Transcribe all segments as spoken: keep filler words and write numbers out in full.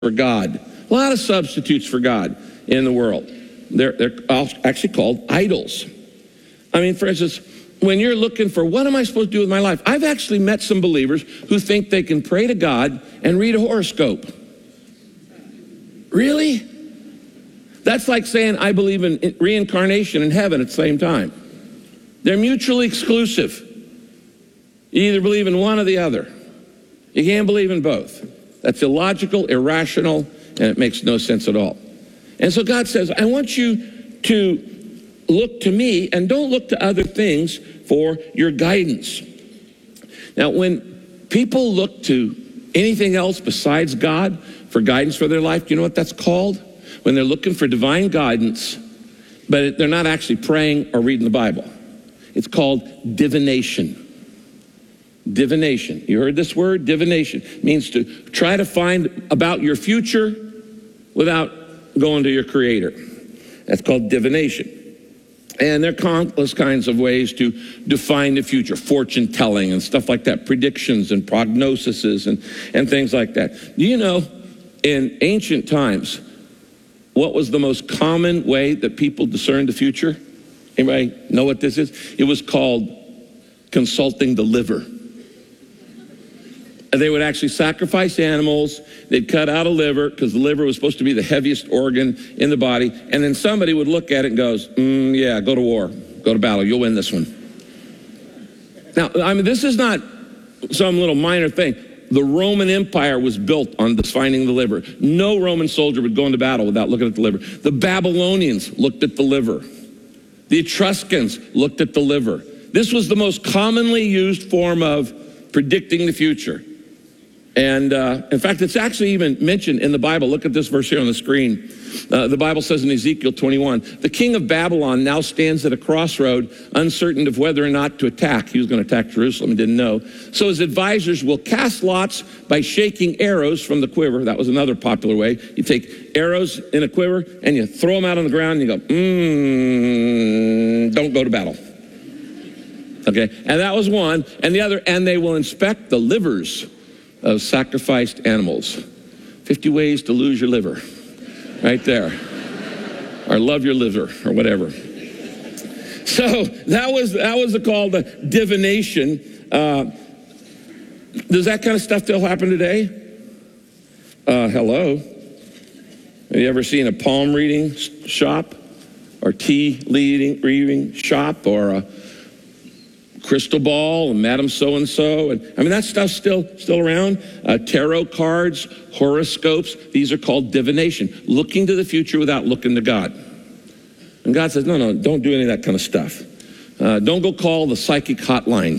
for God. A lot of substitutes for God in the world. They're, they're actually called idols. I mean, for instance, when you're looking for what am I supposed to do with my life, I've actually met some believers who think they can pray to God and read a horoscope. Really? That's like saying I believe in reincarnation in heaven at the same time. They're mutually exclusive. You either believe in one or the other. You can't believe in both. That's illogical, irrational, and it makes no sense at all. And so God says, I want you to look to me and don't look to other things for your guidance. Now, when people look to anything else besides God for guidance for their life, do you know what that's called? When they're looking for divine guidance, but they're not actually praying or reading the Bible. It's called divination. Divination. You heard this word? Divination. It means to try to find about your future without going to your Creator. That's called divination. And there are countless kinds of ways to define the future, fortune telling and stuff like that, predictions and prognoses and, and things like that. Do you know, in ancient times, what was the most common way that people discerned the future? Anybody know what this is? It was called consulting the liver. They would actually sacrifice animals. They'd cut out a liver because the liver was supposed to be the heaviest organ in the body. And then somebody would look at it and goes, mm, yeah, go to war, go to battle. You'll win this one. Now, I mean, this is not some little minor thing. The Roman Empire was built on defining the liver. No Roman soldier would go into battle without looking at the liver. The Babylonians looked at the liver. The Etruscans looked at the liver. This was the most commonly used form of predicting the future. And uh, in fact, it's actually even mentioned in the Bible. Look at this verse here on the screen. Uh, the Bible says in Ezekiel twenty-one, the king of Babylon now stands at a crossroad, uncertain of whether or not to attack. He was going to attack Jerusalem and didn't know. So his advisors will cast lots by shaking arrows from the quiver. That was another popular way. You take arrows in a quiver and you throw them out on the ground and you go, mmm, don't go to battle. Okay, and that was one. And the other, and they will inspect the livers of sacrificed animals. fifty ways to lose your liver. Right there. Or love your liver, or whatever. So that was that was called the divination. Uh, does that kind of stuff still happen today? Uh, hello? Have you ever seen a palm reading shop? Or tea reading, reading shop? Or a crystal ball and Madam So-and-so. And I mean, that stuff's still still around. Uh, tarot cards, horoscopes, these are called divination. Looking to the future without looking to God. And God says, no, no, don't do any of that kind of stuff. Uh, don't go call the psychic hotline.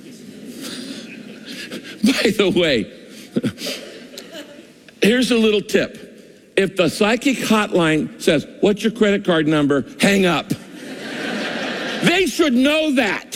By the way, here's a little tip. If the psychic hotline says, what's your credit card number? Hang up. They should know that.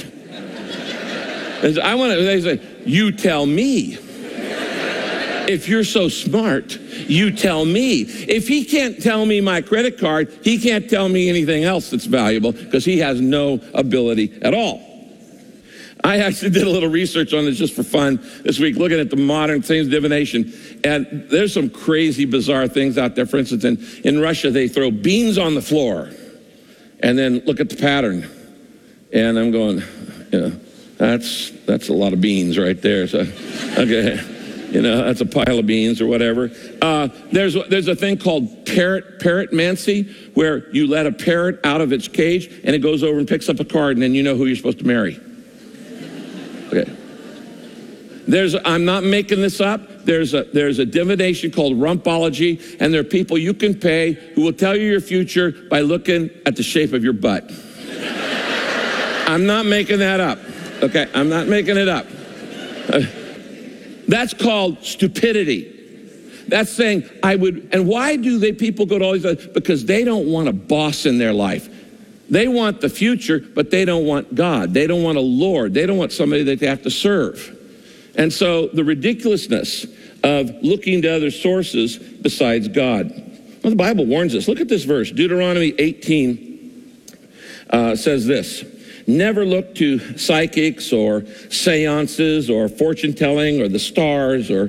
I want to, they say, you tell me. If you're so smart, you tell me. If he can't tell me my credit card, he can't tell me anything else that's valuable because he has no ability at all. I actually did a little research on this just for fun this week, looking at the modern things, divination. And there's some crazy, bizarre things out there. For instance, in, in Russia, they throw beans on the floor and then look at the pattern. And I'm going, you know, That's that's a lot of beans right there. So, okay, you know, that's a pile of beans or whatever. Uh, there's there's a thing called parrot parrotmancy, where you let a parrot out of its cage and it goes over and picks up a card, and then you know who you're supposed to marry. Okay. There's I'm not making this up. There's a there's a divination called rumpology, and there are people you can pay who will tell you your future by looking at the shape of your butt. I'm not making that up. Okay, I'm not making it up. Uh, that's called stupidity. That's saying I would, and why do they people go to all these other, because they don't want a boss in their life. They want the future, but they don't want God. They don't want a Lord. They don't want somebody that they have to serve. And so the ridiculousness of looking to other sources besides God. Well, the Bible warns us. Look at this verse. Deuteronomy eighteen uh, says this. Never look to psychics or seances or fortune telling or the stars or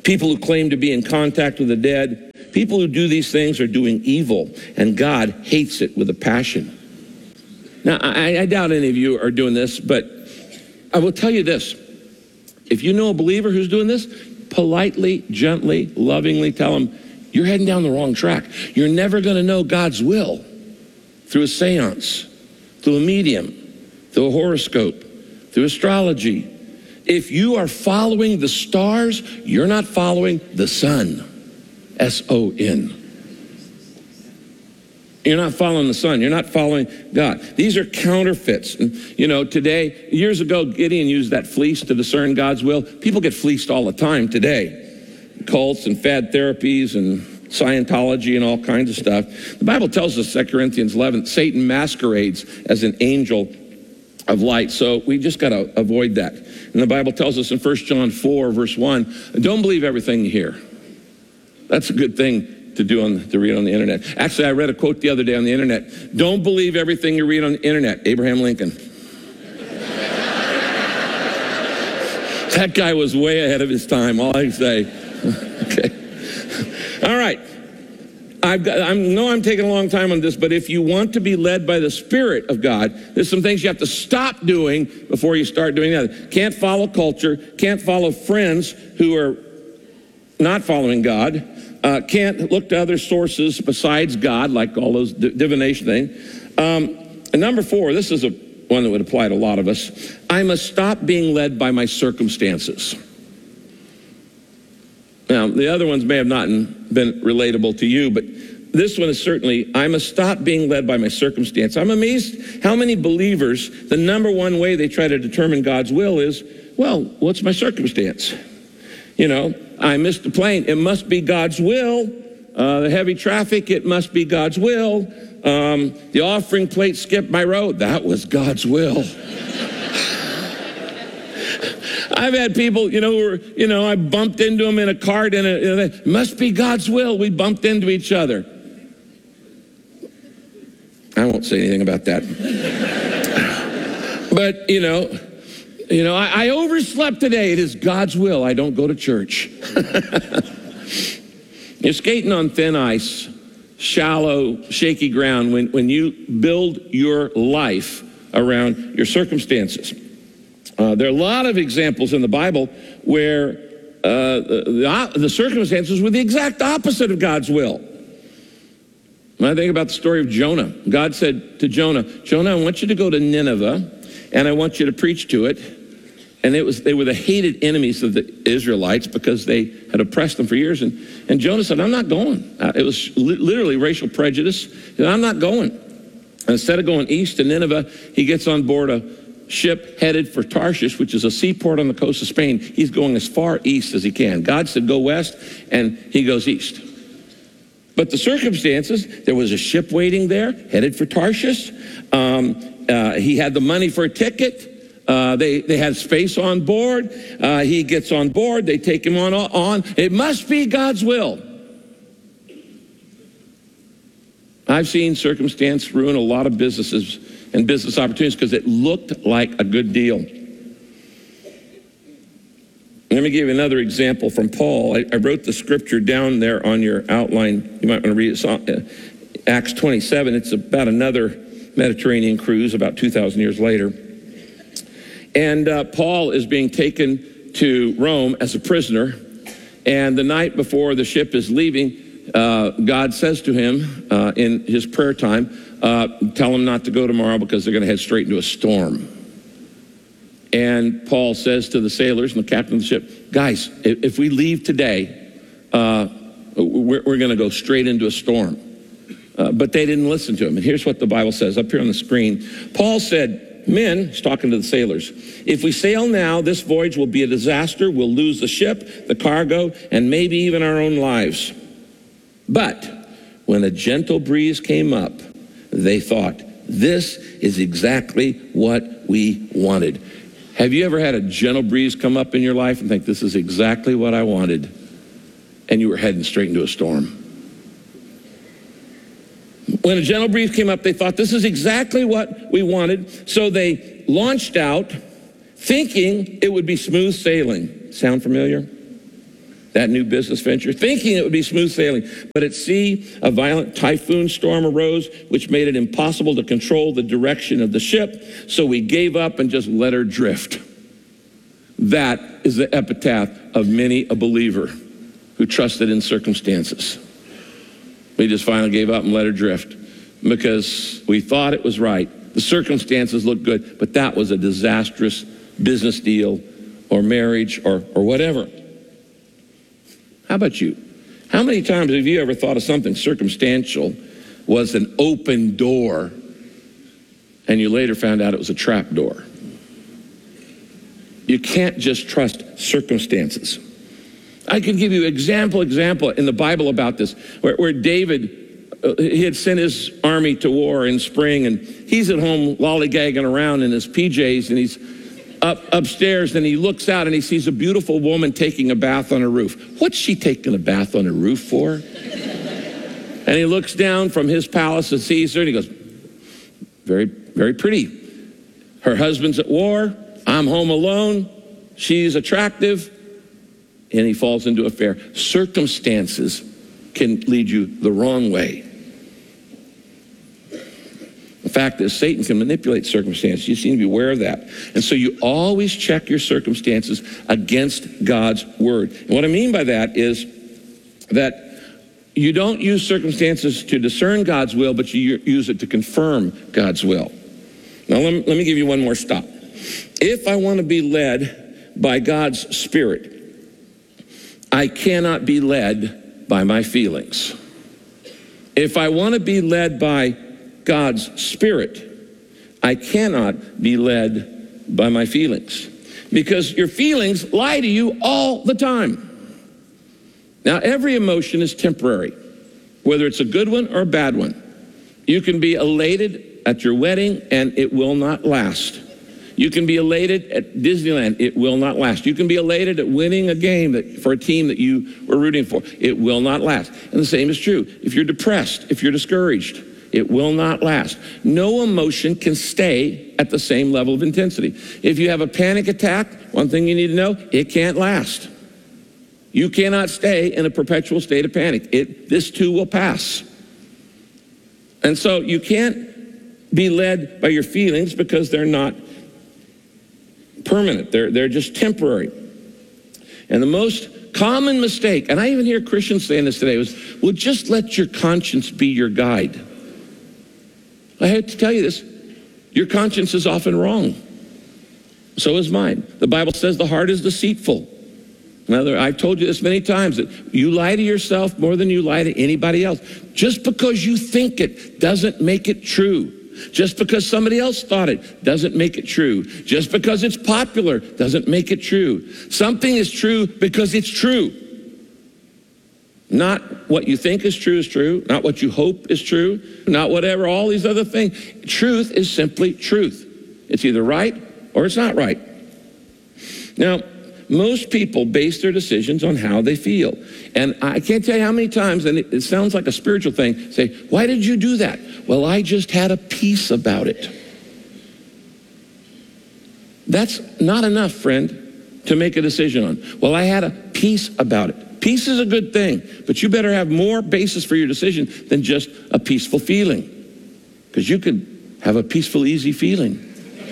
people who claim to be in contact with the dead. People who do these things are doing evil, and God hates it with a passion. Now, I, I doubt any of you are doing this, but I will tell you this. If you know a believer who's doing this, politely, gently, lovingly tell them, you're heading down the wrong track. You're never going to know God's will through a seance, through a medium, through a horoscope, through astrology. If you are following the stars, you're not following the sun, S O N. You're not following the sun. You're not following God. These are counterfeits. And, you know, today, years ago, Gideon used that fleece to discern God's will. People get fleeced all the time today. Cults and fad therapies and Scientology and all kinds of stuff. The Bible tells us, Second Corinthians eleven, Satan masquerades as an angel of light. So we just got to avoid that. And the Bible tells us in First John four, verse one, don't believe everything you hear. That's a good thing to do on to read on the internet. Actually, I read a quote the other day on the internet. Don't believe everything you read on the internet. Abraham Lincoln. That guy was way ahead of his time, all I can say. Okay. All right. I've got, I know I'm taking a long time on this, but if you want to be led by the Spirit of God, there's some things you have to stop doing before you start doing that. Can't follow culture, can't follow friends who are not following God, uh, can't look to other sources besides God, like all those d- divination things. Um, and number four, this is a one that would apply to a lot of us. I must stop being led by my circumstances. Now, the other ones may have not been relatable to you, but this one is certainly, I must stop being led by my circumstance. I'm amazed how many believers, the number one way they try to determine God's will is, well, what's my circumstance? You know, I missed the plane. It must be God's will. Uh, the heavy traffic, it must be God's will. Um, the offering plate skipped my road. That was God's will. I've had people, you know, who were, you know, I bumped into them in a cart and it must be God's will. We bumped into each other. I won't say anything about that. But, you know, you know, I, I overslept today. It is God's will. I don't go to church. You're skating on thin ice, shallow, shaky ground when, when you build your life around your circumstances. Uh, there are a lot of examples in the Bible where uh, the, the, the circumstances were the exact opposite of God's will. When I think about the story of Jonah, God said to Jonah, Jonah, I want you to go to Nineveh, and I want you to preach to it. And it was they were the hated enemies of the Israelites because they had oppressed them for years. And, and Jonah said, I'm not going. Uh, it was li- literally racial prejudice. He said, I'm not going. And instead of going east to Nineveh, he gets on board a ship headed for Tarshish, which is a seaport on the coast of Spain. He's going as far east as he can. God said, go west, and he goes east. But the circumstances, there was a ship waiting there, headed for Tarshish. Um, uh, he had the money for a ticket. Uh, they, they had space on board. Uh, he gets on board. They take him on, on. It must be God's will. I've seen circumstance ruin a lot of businesses and business opportunities because it looked like a good deal. Let me give you another example from Paul. I, I wrote the scripture down there on your outline. You might want to read it. Uh, Acts twenty-seven. It's about another Mediterranean cruise about two thousand years later. And uh, Paul is being taken to Rome as a prisoner. And the night before the ship is leaving, uh, God says to him uh, in his prayer time, uh, tell him not to go tomorrow because they're going to head straight into a storm. And Paul says to the sailors and the captain of the ship, guys, if, if we leave today, uh, we're, we're going to go straight into a storm. Uh, but they didn't listen to him. And here's what the Bible says up here on the screen. Paul said, men, he's talking to the sailors, if we sail now, this voyage will be a disaster. We'll lose the ship, the cargo, and maybe even our own lives. But when a gentle breeze came up, they thought, this is exactly what we wanted. Have you ever had a gentle breeze come up in your life and think, this is exactly what I wanted, and you were heading straight into a storm? When a gentle breeze came up, they thought, this is exactly what we wanted. So they launched out thinking it would be smooth sailing. Sound familiar? that new business venture, thinking it would be smooth sailing. But at sea, a violent typhoon storm arose, which made it impossible to control the direction of the ship. So we gave up and just let her drift. That is the epitaph of many a believer who trusted in circumstances. We just finally gave up and let her drift because we thought it was right. The circumstances looked good, but that was a disastrous business deal or marriage or, or whatever. How about you? How many times have you ever thought of something circumstantial was an open door and you later found out it was a trap door? You can't just trust circumstances. I can give you example, example in the Bible about this, where, where David, uh, he had sent his army to war in spring, and he's at home lollygagging around in his P Js, and he's up upstairs, and he looks out, and he sees a beautiful woman taking a bath on a roof. What's she taking a bath on a roof for? And he looks down from his palace and sees her, and he goes, very, very pretty. Her husband's at war. I'm home alone. She's attractive. And he falls into affair. Circumstances can lead you the wrong way. The fact is, Satan can manipulate circumstances. You seem to be aware of that. And so you always check your circumstances against God's word. And what I mean by that is that you don't use circumstances to discern God's will, but you use it to confirm God's will. Now, let me, let me give you one more stop. If I want to be led by God's Spirit, I cannot be led by my feelings. If I want to be led by God's Spirit, I cannot be led by my feelings, because your feelings lie to you all the time. Now, every emotion is temporary, whether it's a good one or a bad one. You can be elated at your wedding and it will not last. You can be elated at Disneyland. It will not last. You can be elated at winning a game that, for a team that you were rooting for. It will not last. And the same is true. If you're depressed, if you're discouraged, it will not last. No emotion can stay at the same level of intensity. If you have a panic attack, one thing you need to know, it can't last. You cannot stay in a perpetual state of panic. It, this too will pass. And so you can't be led by your feelings because they're not permanent. They're, they're just temporary. And the most common mistake, and I even hear Christians saying this today, was, well, just let your conscience be your guide. I have to tell you this, your conscience is often wrong. So is mine. The Bible says the heart is deceitful. Now, I've told you this many times, that you lie to yourself more than you lie to anybody else. Just because you think it doesn't make it true. Just because somebody else thought it doesn't make it true. Just because it's popular doesn't make it true. Something is true because it's true. Not what you think is true is true. Not what you hope is true. Not whatever, all these other things. Truth is simply truth. It's either right or it's not right. Now, most people base their decisions on how they feel. And I can't tell you how many times, and it, it sounds like a spiritual thing, say, why did you do that? Well, I just had a peace about it. That's not enough, friend, to make a decision on. Well, I had a peace about it. Peace is a good thing, but you better have more basis for your decision than just a peaceful feeling. Because you could have a peaceful, easy feeling.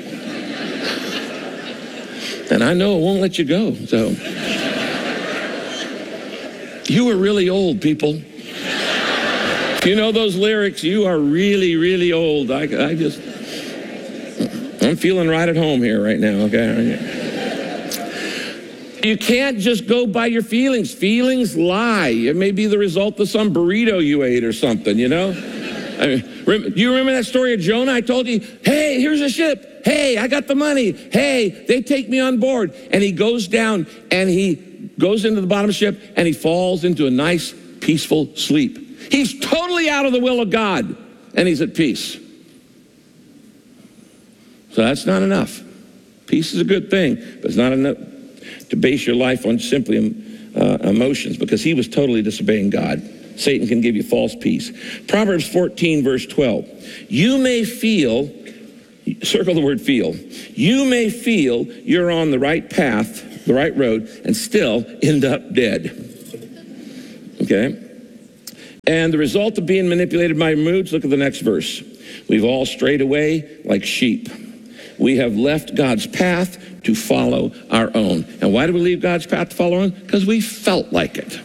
And I know it won't let you go, so. You are really old, people. If you know those lyrics, you are really, really old. I, I just, I'm feeling right at home here right now, okay? You can't just go by your feelings. Feelings lie. It may be the result of some burrito you ate or something, you know? I mean, do you remember that story of Jonah? I told you, hey, here's a ship. Hey, I got the money. Hey, they take me on board. And he goes down and he goes into the bottom of the ship and he falls into a nice, peaceful sleep. He's totally out of the will of God and he's at peace. So that's not enough. Peace is a good thing, but it's not enough to base your life on simply uh, emotions, because he was totally disobeying God. Satan can give you false peace. Proverbs fourteen, verse twelve. You may feel, circle the word feel. You may feel you're on the right path, the right road, and still end up dead. Okay? And the result of being manipulated by moods, look at the next verse. We've all strayed away like sheep. We have left God's path to follow our own. And why do we leave God's path to follow our own? Because we felt like it.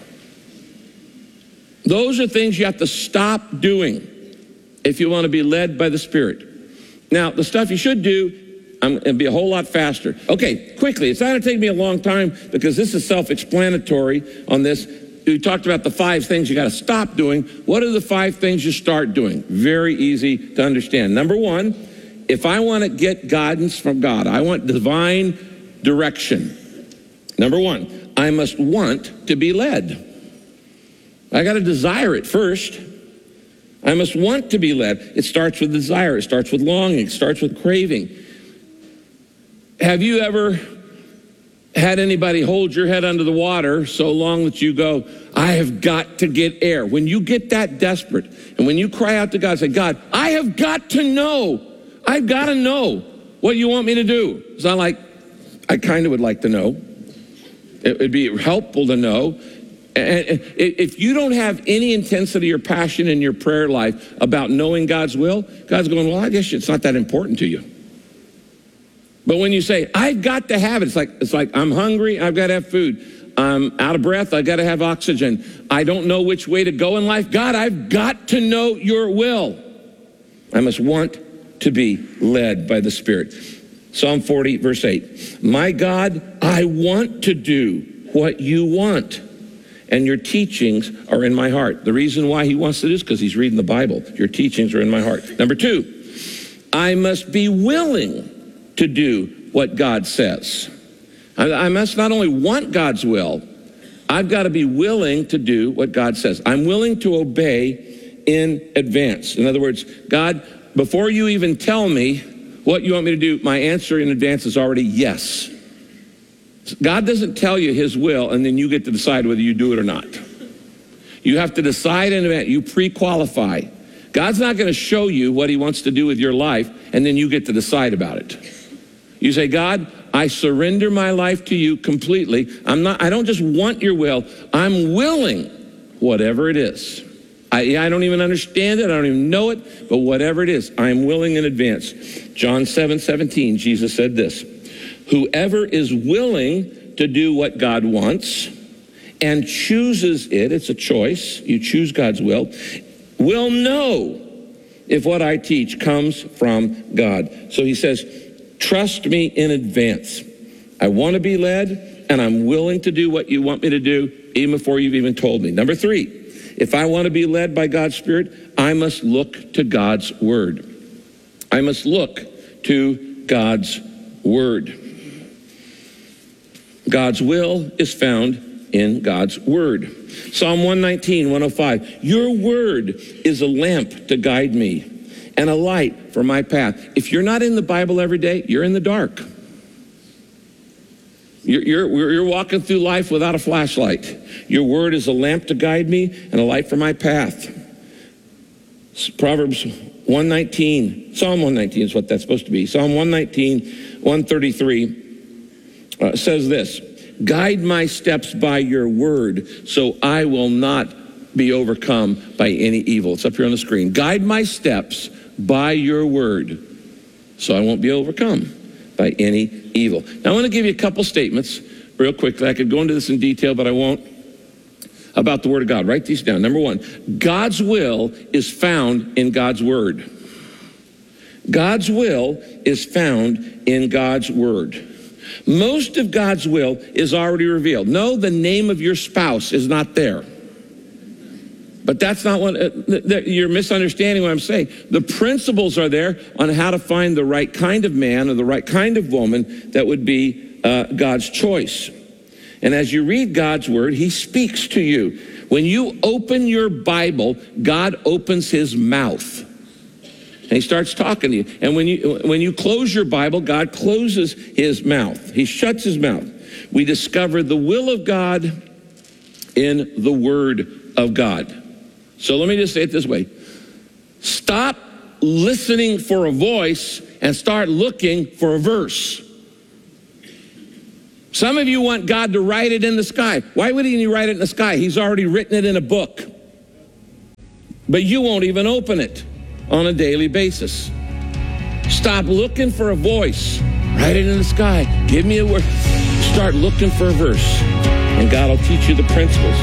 Those are things you have to stop doing if you want to be led by the Spirit. Now, the stuff you should do, I'm going to be a whole lot faster. Okay, quickly. It's not going to take me a long time because this is self-explanatory on this. We talked about the five things you got to stop doing. What are the five things you start doing? Very easy to understand. Number one, if I want to get guidance from God, I want divine direction. Number one, I must want to be led. I got to desire it first. I must want to be led. It starts with desire. It starts with longing. It starts with craving. Have you ever had anybody hold your head under the water so long that you go, I have got to get air? When you get that desperate and when you cry out to God, say, God, I have got to know. I've got to know what you want me to do. It's not like, I kind of would like to know. It would be helpful to know. And if you don't have any intensity or passion in your prayer life about knowing God's will, God's going, well, I guess it's not that important to you. But when you say, I've got to have it, it's like, it's like I'm hungry, I've got to have food. I'm out of breath, I've got to have oxygen. I don't know which way to go in life. God, I've got to know your will. I must want to be led by the Spirit. Psalm forty, verse eight. My God, I want to do what you want, and your teachings are in my heart. The reason why he wants to do this is because he's reading the Bible. Your teachings are in my heart. Number two, I must be willing to do what God says. I, I must not only want God's will, I've got to be willing to do what God says. I'm willing to obey in advance. In other words, God, before you even tell me what you want me to do, my answer in advance is already yes. God doesn't tell you his will and then you get to decide whether you do it or not. You have to decide in advance. You pre-qualify. God's not going to show you what he wants to do with your life and then you get to decide about it. You say, God, I surrender my life to you completely. I'm not, I don't just want your will. I'm willing, whatever it is. I, I don't even understand it. I don't even know it, but whatever it is, I'm willing in advance. John seven seventeen, Jesus said this, whoever is willing to do what God wants and chooses it, it's a choice, you choose God's will, will know if what I teach comes from God. So he says, trust me in advance. I want to be led, and I'm willing to do what you want me to do, even before you've even told me. Number three, if I want to be led by God's Spirit, I must look to God's Word. I must look to God's Word. God's will is found in God's Word. Psalm one nineteen, one oh five, your Word is a lamp to guide me and a light for my path. If you're not in the Bible every day, you're in the dark. You're, you're, you're walking through life without a flashlight. Your word is a lamp to guide me and a light for my path. Proverbs one nineteen, Psalm one nineteen is what that's supposed to be. Psalm one nineteen, one thirty-three uh, says this, guide my steps by your word so I will not be overcome by any evil. It's up here on the screen. Guide my steps by your word so I won't be overcome by any evil. Now I want to give you a couple statements real quickly. I could go into this in detail, but I won't, about the word of God. Write these down. Number one, God's will is found in God's word. God's will is found in God's word. Most of God's will is already revealed. No, the name of your spouse is not there. But that's not what, uh, th- you're misunderstanding what I'm saying. The principles are there on how to find the right kind of man or the right kind of woman that would be uh, God's choice. And as you read God's word, he speaks to you. When you open your Bible, God opens his mouth. And he starts talking to you. And when you, when you close your Bible, God closes his mouth. He shuts his mouth. We discover the will of God in the word of God. So let me just say it this way. Stop listening for a voice and start looking for a verse. Some of you want God to write it in the sky. Why would he write it in the sky? He's already written it in a book. But you won't even open it on a daily basis. Stop looking for a voice. Write it in the sky. Give me a word. Start looking for a verse, and God will teach you the principles.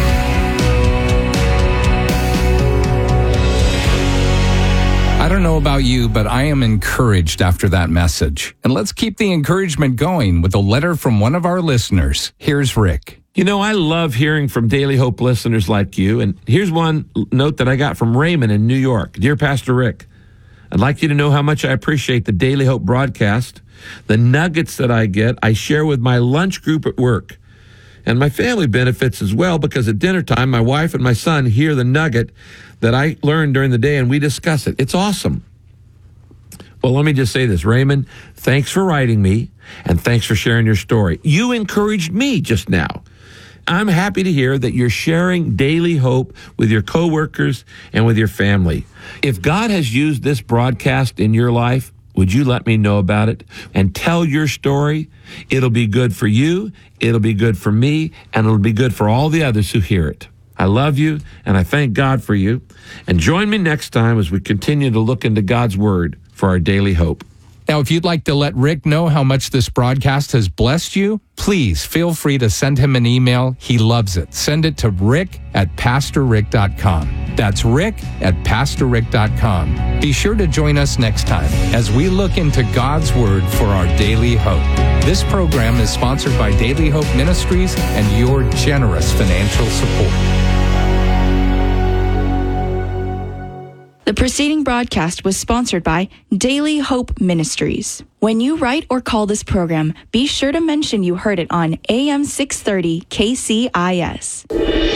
I don't know about you, but I am encouraged after that message. And let's keep the encouragement going with a letter from one of our listeners. Here's Rick. You know, I love hearing from Daily Hope listeners like you. And here's one note that I got from Raymond in New York. Dear Pastor Rick, I'd like you to know how much I appreciate the Daily Hope broadcast. The nuggets that I get, I share with my lunch group at work. And my family benefits as well, because at dinner time, my wife and my son hear the nugget that I learned during the day, and we discuss it. It's awesome. Well, let me just say this. Raymond, thanks for writing me, and thanks for sharing your story. You encouraged me just now. I'm happy to hear that you're sharing Daily Hope with your coworkers and with your family. If God has used this broadcast in your life, would you let me know about it and tell your story? It'll be good for you, it'll be good for me, and it'll be good for all the others who hear it. I love you, and I thank God for you. And join me next time as we continue to look into God's Word for our daily hope. Now, if you'd like to let Rick know how much this broadcast has blessed you, please feel free to send him an email. He loves it. Send it to rick at pastor rick dot com. That's rick at pastor rick dot com. Be sure to join us next time as we look into God's Word for our daily hope. This program is sponsored by Daily Hope Ministries and your generous financial support. The preceding broadcast was sponsored by Daily Hope Ministries. When you write or call this program, be sure to mention you heard it on A M six thirty K C I S.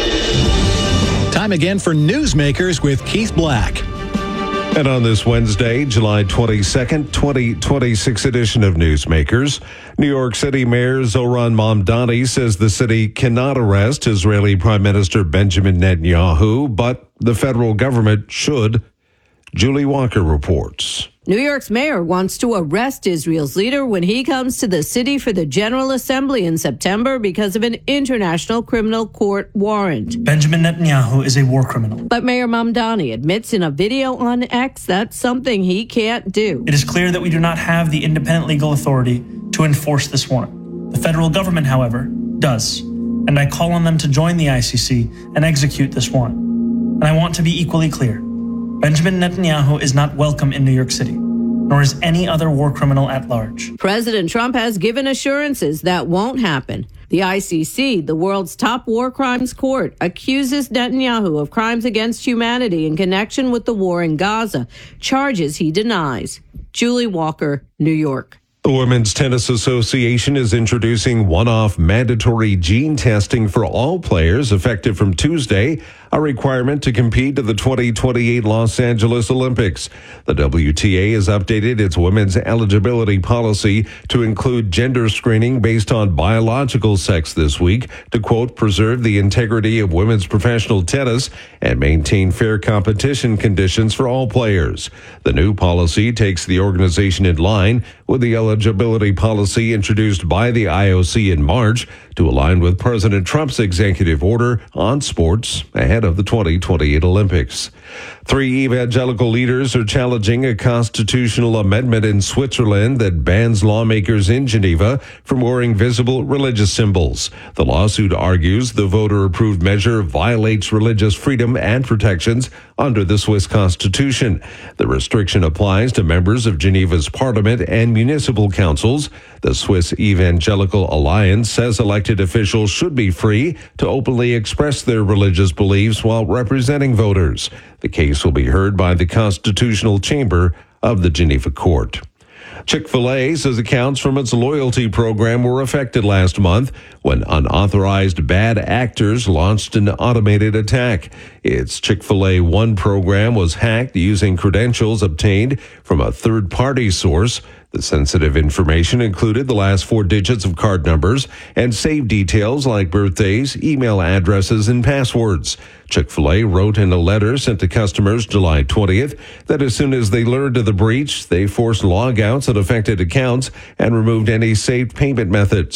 Time again for Newsmakers with Keith Black. And on this Wednesday, July twenty-second, twenty twenty-six edition of Newsmakers, New York City Mayor Zohran Mamdani says the city cannot arrest Israeli Prime Minister Benjamin Netanyahu, but the federal government should. Julie Walker reports. New York's mayor wants to arrest Israel's leader when he comes to the city for the General Assembly in September because of an international criminal court warrant. Benjamin Netanyahu is a war criminal. But Mayor Mamdani admits in a video on X that's something he can't do. It is clear that we do not have the independent legal authority to enforce this warrant. The federal government, however, does. And I call on them to join the I C C and execute this warrant. And I want to be equally clear. Benjamin Netanyahu is not welcome in New York City, nor is any other war criminal at large. President Trump has given assurances that won't happen. The I C C, the world's top war crimes court, accuses Netanyahu of crimes against humanity in connection with the war in Gaza, charges he denies. Julie Walker, New York. The Women's Tennis Association is introducing one-off mandatory gene testing for all players effective from Tuesday, a requirement to compete at the twenty twenty-eight Los Angeles Olympics. The W T A has updated its women's eligibility policy to include gender screening based on biological sex this week to, quote, preserve the integrity of women's professional tennis and maintain fair competition conditions for all players. The new policy takes the organization in line with the eligibility policy introduced by the I O C in March to align with President Trump's executive order on sports ahead of the twenty twenty-eight Olympics. Three evangelical leaders are challenging a constitutional amendment in Switzerland that bans lawmakers in Geneva from wearing visible religious symbols. The lawsuit argues the voter-approved measure violates religious freedom and protections under the Swiss Constitution. The restriction applies to members of Geneva's parliament and municipal councils. The Swiss Evangelical Alliance says elected officials should be free to openly express their religious beliefs while representing voters. The case will be heard by the Constitutional Chamber of the Geneva Court. Chick-fil-A says accounts from its loyalty program were affected last month when unauthorized bad actors launched an automated attack. Its Chick-fil-A One program was hacked using credentials obtained from a third-party source. The sensitive information included the last four digits of card numbers and saved details like birthdays, email addresses, and passwords. Chick-fil-A wrote in a letter sent to customers July twentieth that as soon as they learned of the breach, they forced logouts at affected accounts and removed any saved payment methods. The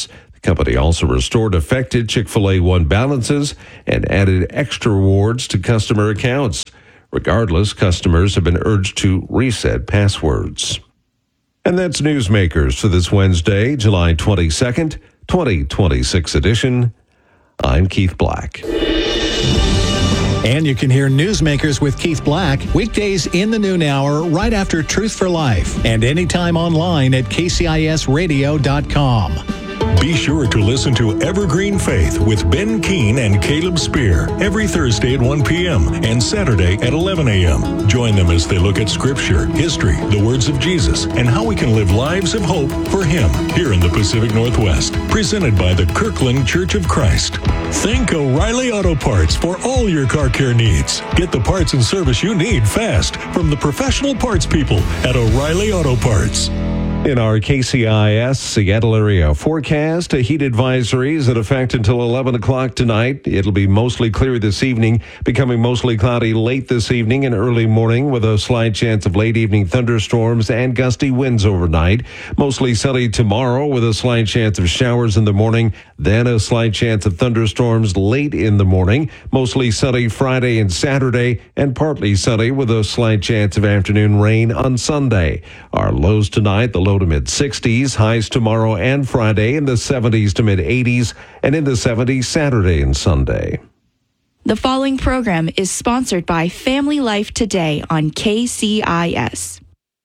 Company also restored affected Chick-fil-A One balances and added extra rewards to customer accounts. Regardless, customers have been urged to reset passwords. And that's Newsmakers for this Wednesday, July twenty-second, twenty twenty-six edition. I'm Keith Black. And you can hear Newsmakers with Keith Black weekdays in the noon hour right after Truth for Life and anytime online at K C I S radio dot com. Be sure to listen to Evergreen Faith with Ben Keene and Caleb Spear every Thursday at one p.m. and Saturday at eleven a.m. Join them as they look at Scripture, history, the words of Jesus, and how we can live lives of hope for Him here in the Pacific Northwest. Presented by the Kirkland Church of Christ. Thank O'Reilly Auto Parts for all your car care needs. Get the parts and service you need fast from the professional parts people at O'Reilly Auto Parts. In our K C I S Seattle area forecast, a heat advisory is in effect until eleven o'clock tonight. It'll be mostly clear this evening, becoming mostly cloudy late this evening and early morning with a slight chance of late evening thunderstorms and gusty winds overnight. Mostly sunny tomorrow with a slight chance of showers in the morning, then a slight chance of thunderstorms late in the morning. Mostly sunny Friday and Saturday and partly sunny with a slight chance of afternoon rain on Sunday. Our lows tonight, the low to mid sixties, highs tomorrow and Friday in the seventies to mid eighties, and in the seventies Saturday and Sunday. The following program is sponsored by Family Life Today on K C I S.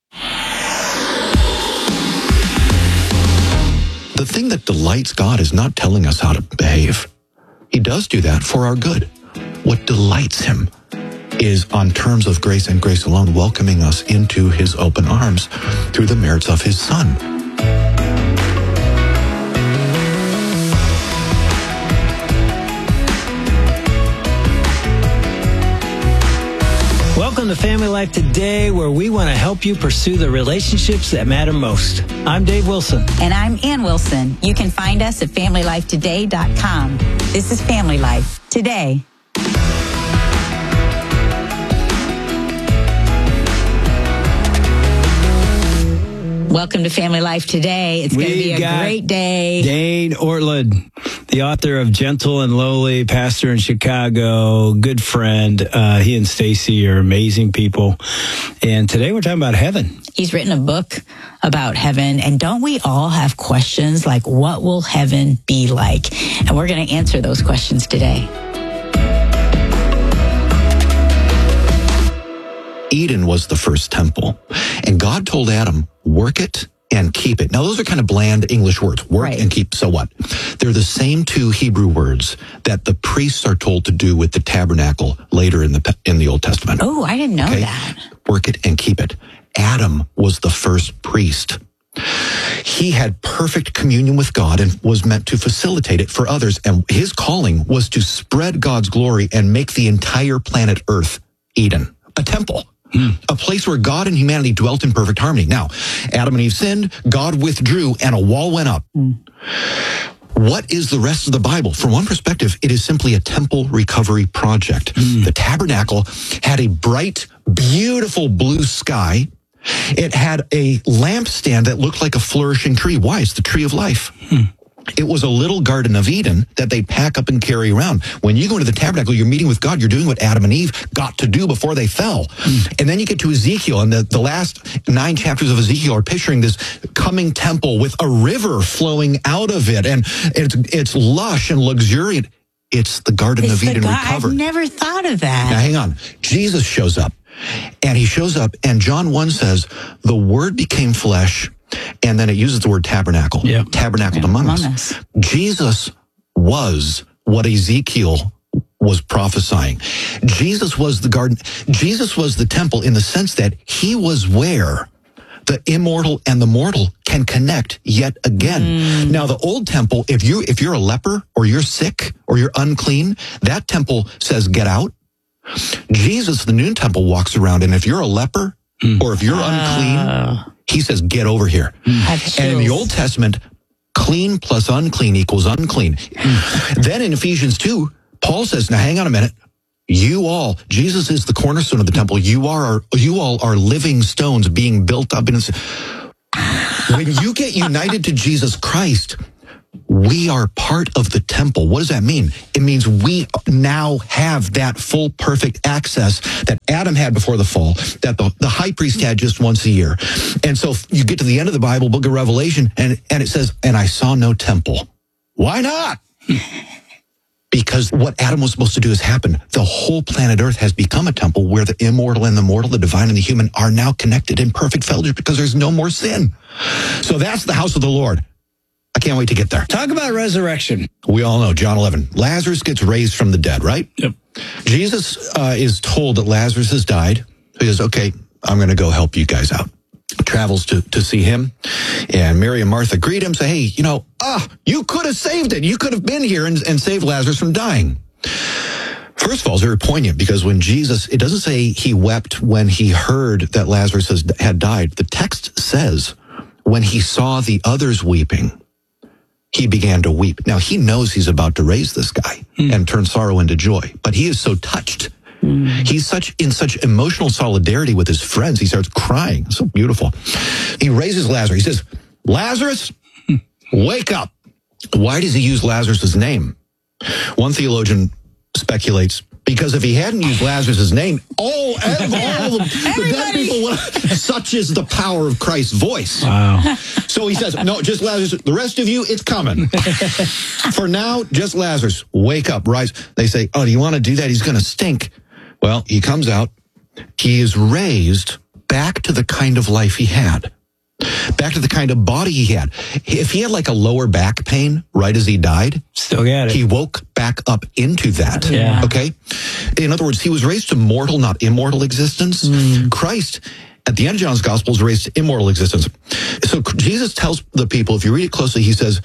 The thing that delights God is not telling us how to behave. He does do that for our good. What delights Him is on terms of grace and grace alone, welcoming us into His open arms through the merits of His Son. Welcome to Family Life Today, where we want to help you pursue the relationships that matter most. I'm Dave Wilson. And I'm Ann Wilson. You can find us at family life today dot com. This is Family Life Today. Welcome to Family Life Today. It's going to be a great day. Dane Ortland, the author of Gentle and Lowly, pastor in Chicago, good friend. Uh, he and Stacy are amazing people. And today we're talking about heaven. He's written a book about heaven. And don't we all have questions like, what will heaven be like? And we're going to answer those questions today. Eden was the first temple, and God told Adam, work it and keep it. Now, those are kind of bland English words, work right. and keep. So what? They're the same two Hebrew words that the priests are told to do with the tabernacle later in the in the Old Testament. Oh, I didn't know okay? that. Work it and keep it. Adam was the first priest. He had perfect communion with God and was meant to facilitate it for others. And his calling was to spread God's glory and make the entire planet Earth Eden, a temple. Hmm. A place where God and humanity dwelt in perfect harmony. Now, Adam and Eve sinned, God withdrew, and a wall went up. Hmm. What is the rest of the Bible? From one perspective, it is simply a temple recovery project. Hmm. The tabernacle had a bright, beautiful blue sky. It had a lampstand that looked like a flourishing tree. Why? It's the tree of life. Hmm. It was a little Garden of Eden that they pack up and carry around. When you go into the tabernacle, you're meeting with God. You're doing what Adam and Eve got to do before they fell. Mm. And then you get to Ezekiel, and the, the last nine chapters of Ezekiel are picturing this coming temple with a river flowing out of it. And it's, it's lush and luxuriant. It's the Garden it's of Eden God, recovered. I've never thought of that. Now, hang on. Jesus shows up, and he shows up, and John one says, the Word became flesh. And then it uses the word tabernacle, yeah. tabernacled yeah, among, among us. us. Jesus was what Ezekiel was prophesying. Jesus was the garden. Jesus was the temple in the sense that he was where the immortal and the mortal can connect yet again. Mm. Now, the old temple, if you if you're a leper or you're sick or you're unclean, that temple says get out. Jesus, the new temple, walks around, and if you're a leper mm. or if you're unclean, uh. he says, get over here. Mm. And in the Old Testament, clean plus unclean equals unclean. Mm. Then in Ephesians two, Paul says, now hang on a minute. You all, Jesus is the cornerstone of the temple. You are, you all are living stones being built up. In, when you get united to Jesus Christ, we are part of the temple. What does that mean? It means we now have that full, perfect access that Adam had before the fall, that the, the high priest had just once a year. And so you get to the end of the Bible, book of Revelation, and, and it says, and I saw no temple. Why not? Because what Adam was supposed to do has happened. The whole planet Earth has become a temple where the immortal and the mortal, the divine and the human are now connected in perfect fellowship because there's no more sin. So that's the house of the Lord. I can't wait to get there. Talk about resurrection. We all know, John eleven, Lazarus gets raised from the dead, right? Yep. Jesus uh, is told that Lazarus has died. He says, okay, I'm going to go help you guys out. Travels to, to see him. And Mary and Martha greet him, say, hey, you know, ah, you could have saved it. You could have been here and, and saved Lazarus from dying. First of all, it's very poignant because when Jesus, it doesn't say he wept when he heard that Lazarus has, had died. The text says when he saw the others weeping, he began to weep. Now, he knows he's about to raise this guy mm. and turn sorrow into joy, but he is so touched. Mm. He's such in such emotional solidarity with his friends. He starts crying. It's so beautiful. He raises Lazarus. He says, Lazarus, wake up. Why does he use Lazarus' name? One theologian speculates because if he hadn't used Lazarus' name, all, all the, the dead people would have, such is the power of Christ's voice. Wow. So he says, no, just Lazarus. The rest of you, it's coming. For now, just Lazarus. Wake up, rise. They say, oh, do you want to do that? He's going to stink. Well, he comes out. He is raised back to the kind of life he had. Back to the kind of body he had. If he had like a lower back pain right as he died, still got it. He woke back up into that. Yeah. Okay. In other words, he was raised to mortal, not immortal existence. Mm. Christ, at the end of John's gospel, is raised to immortal existence. So Jesus tells the people, if you read it closely, he says,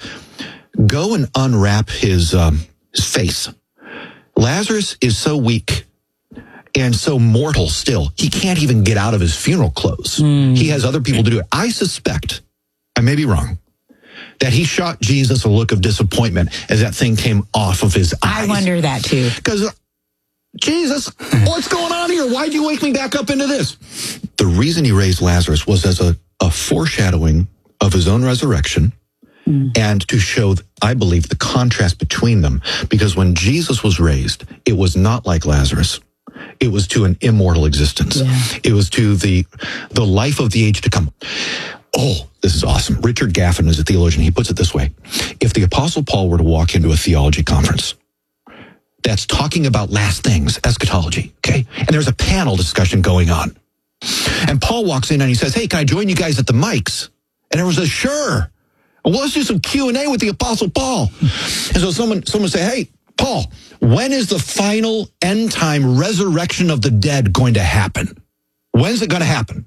go and unwrap his, um, his face. Lazarus is so weak and so mortal still, he can't even get out of his funeral clothes. Mm. He has other people to do it. I suspect, I may be wrong, that he shot Jesus a look of disappointment as that thing came off of his eyes. I wonder that too. Because, Jesus, what's going on here? Why'd you wake me back up into this? The reason he raised Lazarus was as a, a foreshadowing of his own resurrection mm. and to show, I believe, the contrast between them. Because when Jesus was raised, it was not like Lazarus. It was to an immortal existence. Yeah. It was to the the life of the age to come. Oh, this is awesome. Richard Gaffin is a theologian. He puts it this way. If the Apostle Paul were to walk into a theology conference that's talking about last things, eschatology, okay, and there's a panel discussion going on, and Paul walks in and he says, hey, can I join you guys at the mics? And everyone says, sure. Well, let's do some Q and A with the Apostle Paul. And so someone someone say, hey, Paul, when is the final end time resurrection of the dead going to happen? When's it going to happen?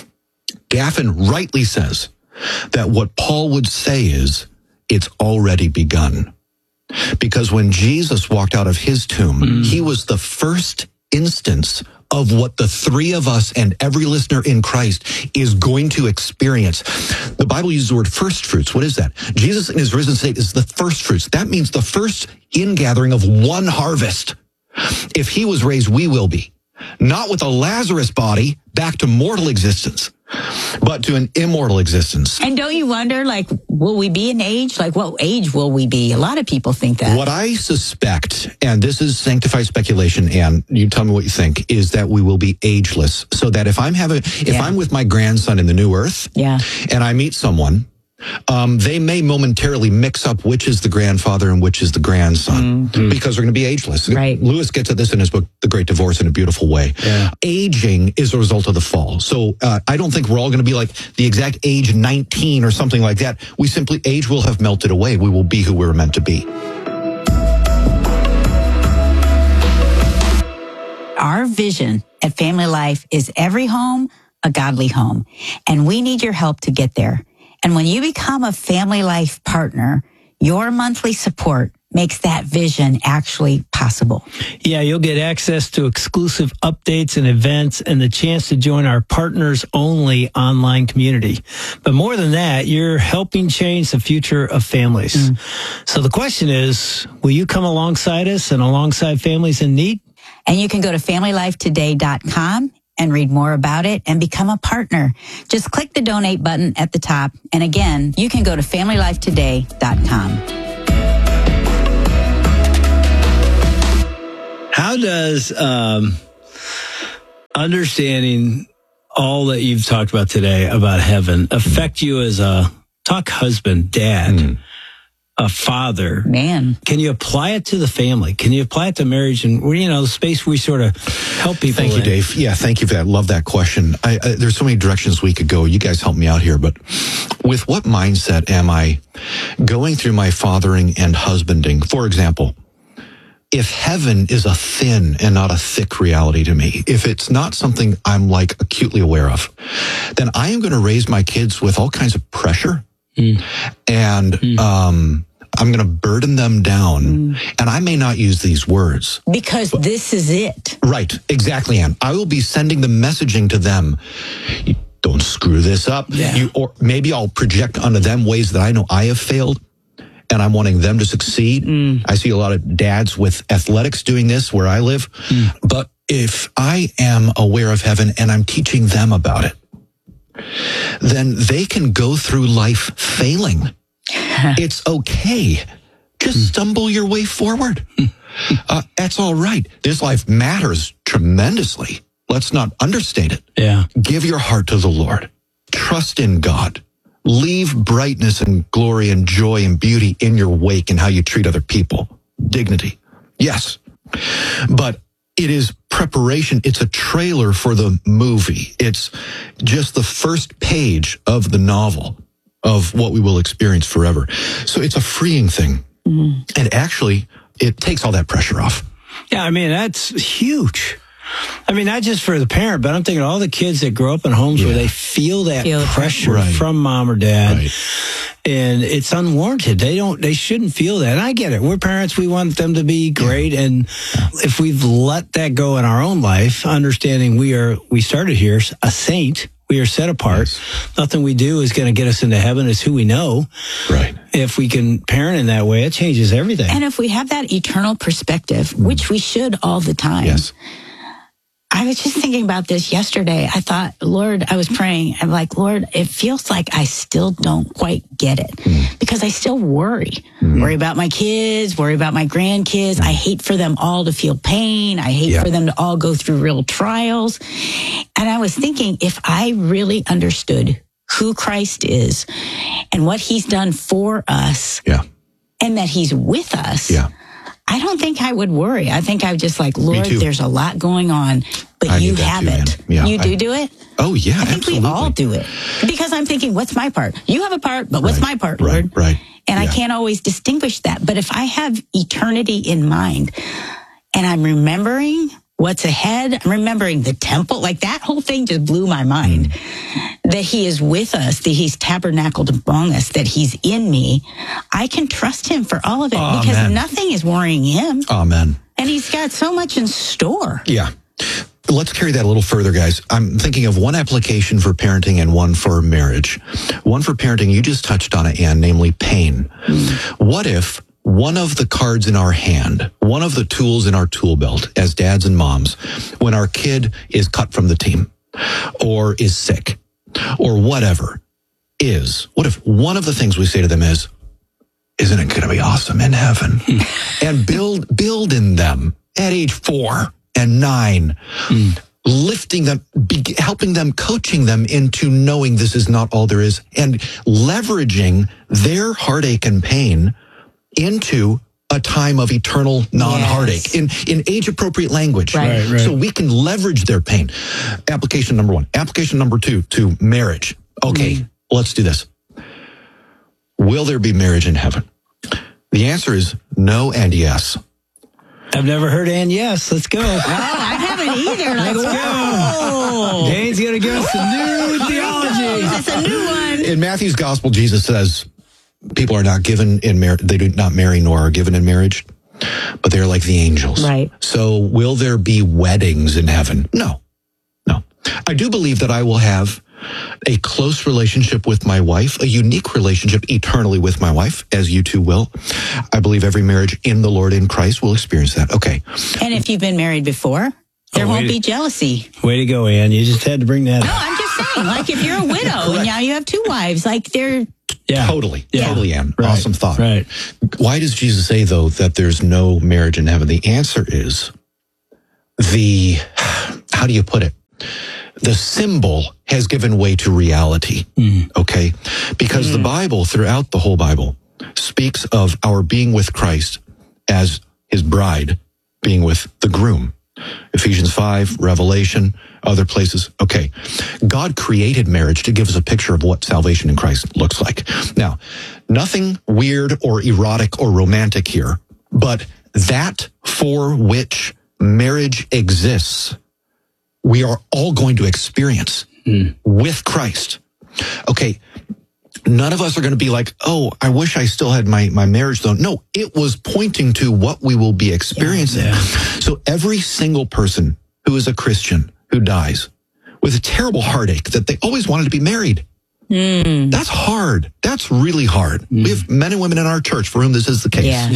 Gaffin rightly says that what Paul would say is it's already begun. Because when Jesus walked out of his tomb, mm. he was the first instance of what the three of us and every listener in Christ is going to experience. The Bible uses the word first fruits. What is that? Jesus in his risen state is the first fruits. That means the first ingathering of one harvest. If he was raised, we will be. Not with a Lazarus body back to mortal existence, but to an immortal existence. And don't you wonder, like, will we be an age? Like, what age will we be? A lot of people think that. What I suspect, and this is sanctified speculation, and you tell me what you think, is that we will be ageless. So that if I'm having, if yeah. I'm with my grandson in the new earth, yeah. and I meet someone, um, they may momentarily mix up which is the grandfather and which is the grandson mm-hmm. because they're going to be ageless. Right. Lewis gets at this in his book, The Great Divorce, in a beautiful way. Yeah. Aging is a result of the fall. So uh, I don't think we're all going to be like the exact age nineteen or something like that. We simply, age will have melted away. We will be who we were meant to be. Our vision at Family Life is every home, a godly home. And we need your help to get there. And when you become a Family Life partner, your monthly support makes that vision actually possible. Yeah, you'll get access to exclusive updates and events and the chance to join our partners-only online community. But more than that, you're helping change the future of families. Mm. So the question is, will you come alongside us and alongside families in need? And you can go to family life today dot com and read more about it and become a partner. Just click the donate button at the top. And again, you can go to family life today dot com. How does um, understanding all that you've talked about today about heaven affect you as a talk husband, dad, mm. a father? Man. Can you apply it to the family? Can you apply it to marriage and, you know, the space we sort of help people Thank in? you, Dave. Yeah, thank you for that. Love that question. I, I, there's so many directions we could go. You guys help me out here. But with what mindset am I going through my fathering and husbanding? For example, if heaven is a thin and not a thick reality to me, if it's not something I'm like acutely aware of, then I am going to raise my kids with all kinds of pressure. Mm. And mm. um, I'm going to burden them down. Mm. And I may not use these words. Because but, this is it. Right. Exactly, Ann. I will be sending the messaging to them. You don't screw this up. Yeah. You, or maybe I'll project onto them ways that I know I have failed. And I'm wanting them to succeed. Mm. I see a lot of dads with athletics doing this where I live. Mm. But if I am aware of heaven and I'm teaching them about it, then they can go through life failing. It's okay. Just mm. stumble your way forward. Uh, that's all right. This life matters tremendously. Let's not understate it. Yeah. Give your heart to the Lord. Trust in God. Leave brightness and glory and joy and beauty in your wake and how you treat other people. Dignity. Yes. But it is preparation. It's a trailer for the movie. It's just the first page of the novel of what we will experience forever. So it's a freeing thing. Mm-hmm. And actually, it takes all that pressure off. Yeah, I mean, that's huge. I mean, not just for the parent, but I'm thinking all the kids that grow up in homes yeah. where they feel that feel pressure right. from mom or dad, right. and it's unwarranted. They don't, they shouldn't feel that. And I get it. We're parents. We want them to be great. Yeah. And yeah. if we've let that go in our own life, understanding we are, we started here a saint, we are set apart. Yes. Nothing we do is going to get us into heaven. It's who we know. Right. If we can parent in that way, it changes everything. And if we have that eternal perspective, mm. which we should all the time. Yes. I was just thinking about this yesterday. I thought, Lord, I was praying. I'm like, Lord, it feels like I still don't quite get it mm. because I still worry. Mm. Worry about my kids, worry about my grandkids. Mm. I hate for them all to feel pain. I hate yeah. for them to all go through real trials. And I was thinking, if I really understood who Christ is and what he's done for us yeah. and that he's with us, yeah. I don't think I would worry. I think I would just like, Lord, there's a lot going on, but I you have too, it. Yeah, you do I, do it? Oh, yeah, I think absolutely. we all do it. Because I'm thinking, what's my part? You have a part, but what's right, my part, right, Lord? Right, And yeah. I can't always distinguish that. But if I have eternity in mind and I'm remembering what's ahead, I'm remembering the temple, like that whole thing just blew my mind. Mm. That he is with us, that he's tabernacled among us, that he's in me. I can trust him for all of it Amen. Because nothing is worrying him. Amen. And he's got so much in store. Yeah. Let's carry that a little further, guys. I'm thinking of one application for parenting and one for marriage. One for parenting, you just touched on it, Ann, namely pain. Mm. What if one of the cards in our hand, one of the tools in our tool belt as dads and moms, when our kid is cut from the team or is sick or whatever is, what if one of the things we say to them is, isn't it going to be awesome in heaven? And build, build in them at age four and nine, mm. lifting them, be, helping them, coaching them into knowing this is not all there is and leveraging their heartache and pain into a time of eternal non-heartache yes. in, in age-appropriate language. Right. Right, right. So we can leverage their pain. Application number one. Application number two to marriage. Okay, mm. let's do this. Will there be marriage in heaven? The answer is no and yes. I've never heard and yes. Let's go. Oh, I haven't either. Let's go. Dane's going to give us some new theology. It's a new one. In Matthew's gospel, Jesus says, people are not given in marriage, they do not marry nor are given in marriage, but they're like the angels. Right. So will there be weddings in heaven? No, no. I do believe that I will have a close relationship with my wife, a unique relationship eternally with my wife, as you two will. I believe every marriage in the Lord in Christ will experience that. Okay. And if you've been married before, there oh, won't to, be jealousy. Way to go, Ann. You just had to bring that no, up. I'm just saying, like if you're a widow and now you have two wives, like they're... Yeah. Totally. Yeah. Totally, Ann. Right. Awesome thought. Right. Why does Jesus say, though, that there's no marriage in heaven? The answer is the, how do you put it? The symbol has given way to reality. Mm. Okay. Because mm. the Bible, throughout the whole Bible, speaks of our being with Christ as his bride being with the groom. Ephesians five, Revelation, other places. Okay. God created marriage to give us a picture of what salvation in Christ looks like. Now, nothing weird or erotic or romantic here, but that for which marriage exists, we are all going to experience mm. with Christ. Okay. None of us are going to be like, oh, I wish I still had my, my marriage though. No, it was pointing to what we will be experiencing. Yeah, yeah. So every single person who is a Christian who dies with a terrible heartache that they always wanted to be married. Mm. That's hard. That's really hard. Mm. We have men and women in our church for whom this is the case. Yeah.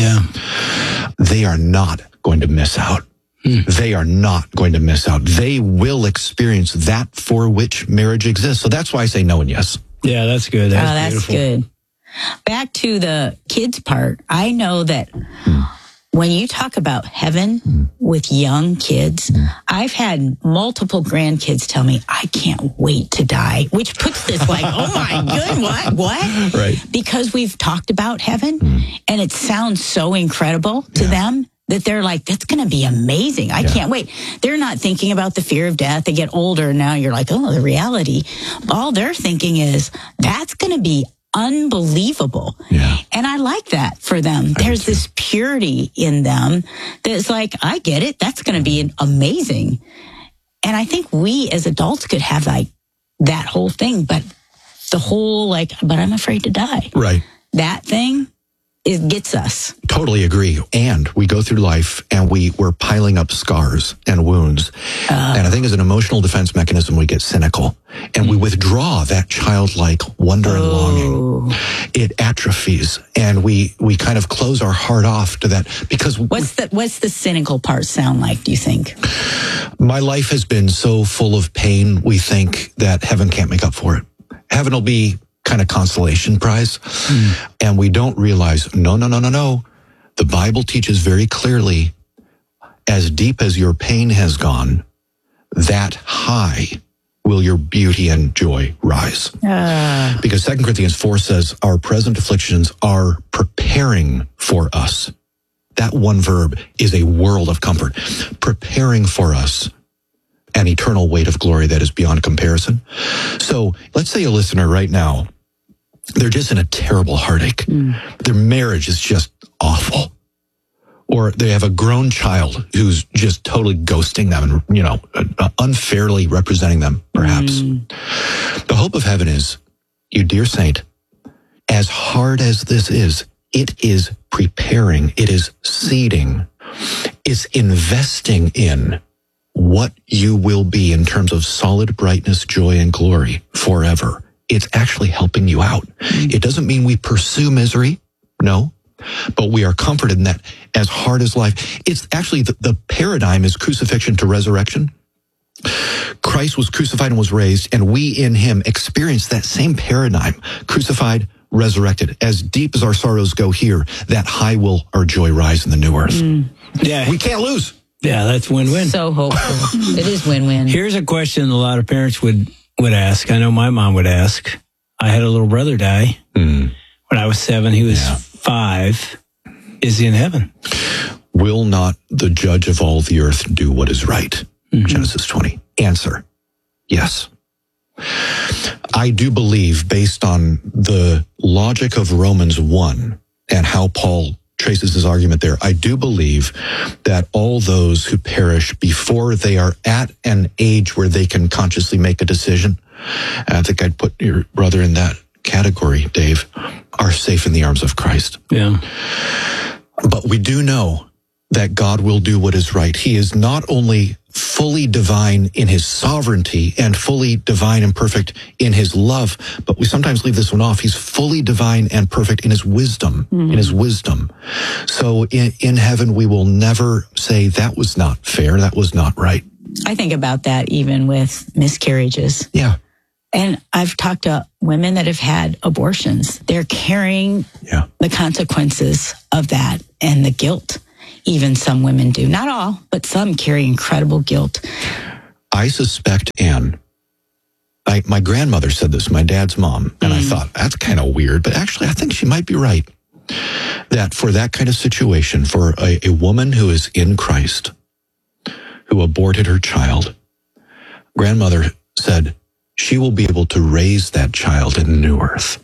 yeah. They are not going to miss out. Mm. They are not going to miss out. They will experience that for which marriage exists. So that's why I say no and yes. Yeah, that's good. That's oh, that's beautiful. good. Back to the kids part. I know that mm. when you talk about heaven mm. with young kids, mm. I've had multiple grandkids tell me, I can't wait to die, which puts this like, oh my good, what, what? Right. Because we've talked about heaven mm. and it sounds so incredible to yeah. them that they're like, that's going to be amazing. I yeah. can't wait. They're not thinking about the fear of death. They get older. Now you're like, oh, the reality. All they're thinking is that's going to be unbelievable. Yeah. And I like that for them. I There's this purity in them that's like, I get it. That's going to be amazing. And I think we as adults could have like that whole thing, but the whole like, but I'm afraid to die. Right. That thing. It gets us. Totally agree. And we go through life and we, we're piling up scars and wounds. Uh, and I think as an emotional defense mechanism, we get cynical and we withdraw that childlike wonder and longing. It atrophies and we, we kind of close our heart off to that because what's the, what's the cynical part sound like, do you think? My life has been so full of pain. We think that heaven can't make up for it. Heaven will be kind of consolation prize. Mm. And we don't realize, no, no, no, no, no. The Bible teaches very clearly, as deep as your pain has gone, that high will your beauty and joy rise. Uh. Because Second Corinthians four says, our present afflictions are preparing for us. That one verb is a world of comfort. Preparing for us an eternal weight of glory that is beyond comparison. So let's say a listener right now, they're just in a terrible heartache. Mm. Their marriage is just awful. Or they have a grown child who's just totally ghosting them and, you know, uh, unfairly representing them, perhaps. Mm. The hope of heaven is, you dear saint, as hard as this is, it is preparing, it is seeding, it's investing in what you will be in terms of solid brightness, joy, and glory forever. It's actually helping you out. Mm-hmm. It doesn't mean we pursue misery, no, but we are comforted in that as hard as life. It's actually the, the paradigm is crucifixion to resurrection. Christ was crucified and was raised, and we in him experience that same paradigm, crucified, resurrected. As deep as our sorrows go here, that high will our joy rise in the new earth. Mm. Yeah. We can't lose. Yeah, that's win-win. So hopeful. It is win-win. Here's a question a lot of parents would, would ask. I know my mom would ask. I had a little brother die mm. when I was seven. He was yeah. five. Is he in heaven? Will not the judge of all the earth do what is right? Mm-hmm. Genesis twenty. Answer, yes. I do believe, based on the logic of Romans one and how Paul traces his argument there, I do believe that all those who perish before they are at an age where they can consciously make a decision, and I think I'd put your brother in that category, Dave, are safe in the arms of Christ. Yeah. But we do know that God will do what is right. He is not only fully divine in his sovereignty and fully divine and perfect in his love, but we sometimes leave this one off. He's fully divine and perfect in his wisdom, mm-hmm. in his wisdom. So in, in heaven, we will never say that was not fair, that was not right. I think about that even with miscarriages. Yeah. And I've talked to women that have had abortions. They're carrying yeah. the consequences of that and the guilt. even some women do. Not all, but some carry incredible guilt. I suspect Anne. I, my grandmother said this, my dad's mom, and mm. I thought, that's kind of weird, but actually I think she might be right. That for that kind of situation, for a, a woman who is in Christ, who aborted her child, grandmother said she will be able to raise that child in the new earth.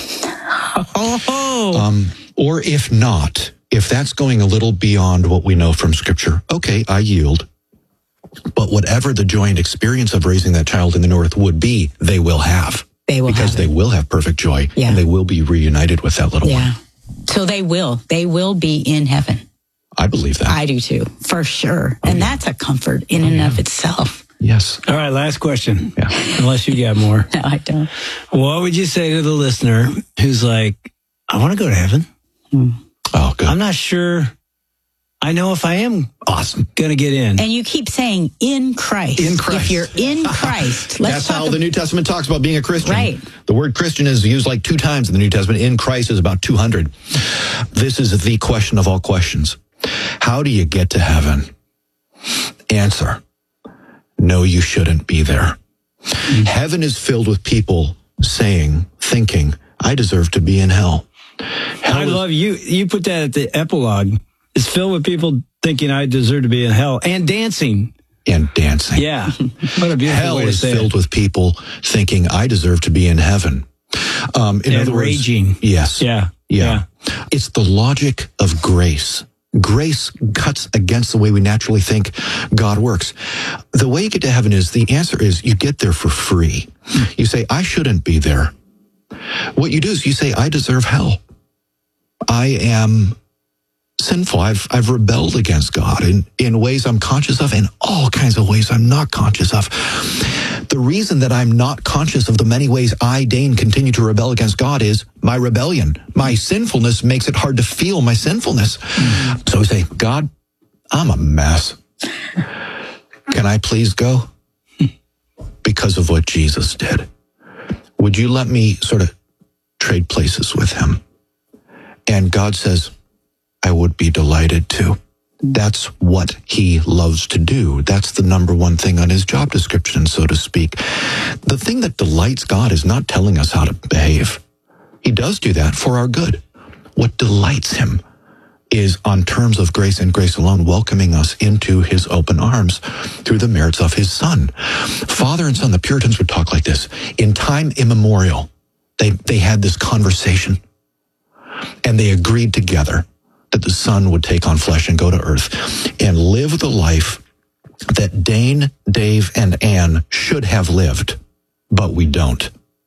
Oh. Um, or if not, if that's going a little beyond what we know from Scripture, okay, I yield. But whatever the joint experience of raising that child in the new earth would be, they will have. They will because have they it. will have perfect joy, yeah. and they will be reunited with that little yeah. one. So they will. They will be in heaven. I believe that. I do too, for sure. Oh, and yeah. that's a comfort in oh, and yeah. of itself. Yes. All right, last question. Yeah. Unless you got more. No, I don't. What would you say to the listener who's like, I want to go to heaven? Hmm. Oh, good. I'm not sure I know if I am awesome going to get in. And you keep saying in Christ. In Christ. If you're in Christ. Let's That's talk how ab- the New Testament talks about being a Christian. Right. The word Christian is used like two times in the New Testament. In Christ is about two hundred. This is the question of all questions. How do you get to heaven? Answer. No, you shouldn't be there. Mm-hmm. Heaven is filled with people saying, thinking, I deserve to be in hell. hell I is- love you. You put that at the epilogue. It's filled with people thinking I deserve to be in hell and dancing. And dancing. Yeah. What a beautiful Hell way to is say filled it. with people thinking, I deserve to be in heaven. Um, in And other words, raging. Yes. Yeah. Yeah. yeah. It's the logic of grace. Grace cuts against the way we naturally think God works. The way you get to heaven is, the answer is you get there for free. You say, I shouldn't be there. What you do is you say, I deserve hell. I am sinful. I've I've rebelled against God in, in ways I'm conscious of, and all kinds of ways I'm not conscious of. The reason that I'm not conscious of the many ways I, Dane, continue to rebel against God is my rebellion. My sinfulness makes it hard to feel my sinfulness. Mm-hmm. So we say, God, I'm a mess. Can I please go? Because of what Jesus did. Would you let me sort of trade places with him? And God says, I would be delighted to. That's what he loves to do. That's the number one thing on his job description, so to speak. The thing that delights God is not telling us how to behave. He does do that for our good. What delights him is, on terms of grace and grace alone, welcoming us into his open arms through the merits of his Son. Father and Son, the Puritans would talk like this. In time immemorial, they, they had this conversation, and they agreed together that the Son would take on flesh and go to earth and live the life that Dane, Dave, and Ann should have lived, but we don't.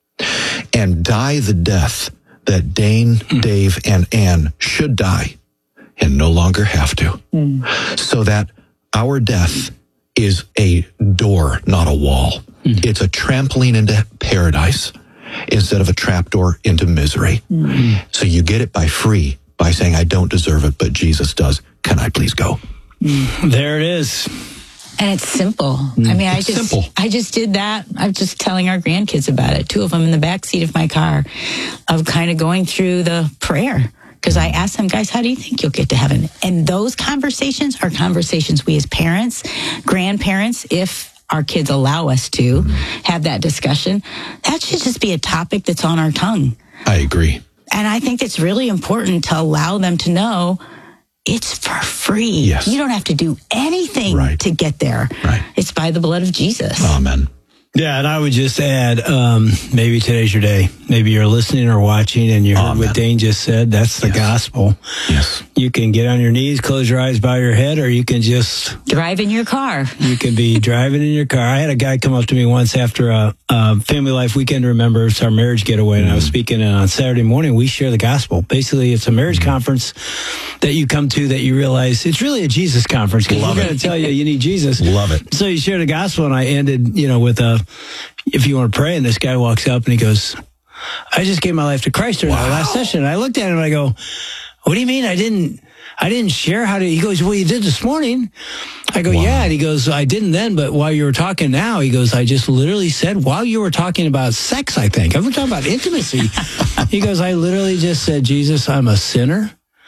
And die the death that Dane, Dave, and Ann should die and no longer have to. Mm. So that our death is a door, not a wall. Mm. It's a trampoline into paradise instead of a trapdoor into misery. Mm. So you get it by free, by saying, I don't deserve it, but Jesus does. Can I please go? There it is. And it's simple. Mm, I mean, I just, simple. I just did that. I'm just telling our grandkids about it. Two of them in the back seat of my car, of kind of going through the prayer. Because I asked them, guys, how do you think you'll get to heaven? And those conversations are conversations we as parents, grandparents, if our kids allow us to have that discussion, that should just be a topic that's on our tongue. I agree. And I think it's really important to allow them to know it's for free. Yes. You don't have to do anything Right. to get there. Right. It's by the blood of Jesus. Amen. Yeah, and I would just add, um, maybe today's your day. Maybe you're listening or watching and you heard Amen. what Dane just said. That's the Yes. gospel. Yes. You can get on your knees, close your eyes, bow your head, or you can just, Drive in your car. you can be driving in your car. I had a guy come up to me once after a, a Family Life Weekend to Remember. It's our marriage getaway, and I was speaking, and on Saturday morning, we share the gospel. Basically, it's a marriage conference that you come to that you realize it's really a Jesus conference, because we're Love it. going to tell you you need Jesus. Love it. So you share the gospel, and I ended, you know, with a, if you want to pray, and this guy walks up and he goes, I just gave my life to Christ during our last session. And I looked at him and I go, what do you mean I didn't, I didn't share how to, he goes, well, you did this morning. I go, Wow. yeah. And he goes, I didn't then, but while you were talking now, he goes, I just literally said, while you were talking about sex, I think, I'm talking about intimacy. He goes, I literally just said, Jesus, I'm a sinner.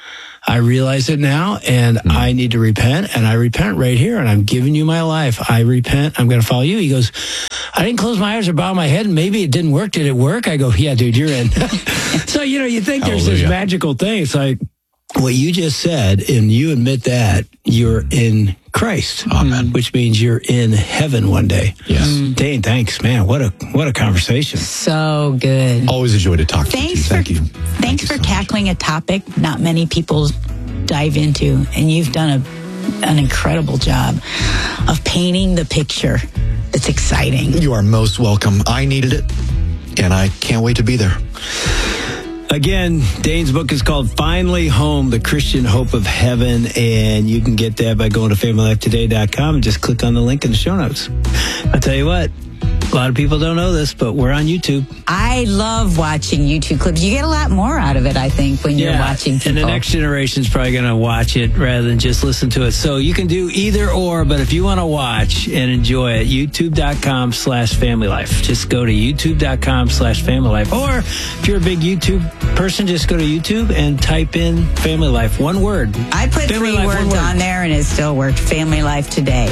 I realize it now, and mm-hmm. I need to repent, and I repent right here, and I'm giving you my life. I repent. I'm going to follow you. He goes, I didn't close my eyes or bow my head, and maybe it didn't work. Did it work? I go, yeah, dude, you're in. So, you know, you think Hallelujah. There's this magical thing. It's like what you just said, and you admit that you're in Christ, Amen. Which means you're in heaven one day. Yes. Mm. Dane, thanks, man. What a what a conversation. So good. Always a joy to talk to you. Thank you. Thanks Thank you for so tackling much. a topic not many people dive into, and you've done a, an incredible job of painting the picture. It's exciting. You are most welcome. I needed it, and I can't wait to be there. Again, Dane's book is called Finally Home, The Christian Hope of Heaven, and you can get that by going to family life today dot com and just click on the link in the show notes. I'll tell you what, a lot of people don't know this, but we're on YouTube. I love watching YouTube clips. You get a lot more out of it, I think, when yeah, you're watching people. And the next generation is probably going to watch it rather than just listen to it. So you can do either or, but if you want to watch and enjoy it, youtube.com slash family life. Just go to youtube.com slash family life. Or if you're a big YouTube person, just go to YouTube and type in family life. One word. I put family three life, words word. on there and it still worked. Family Life Today.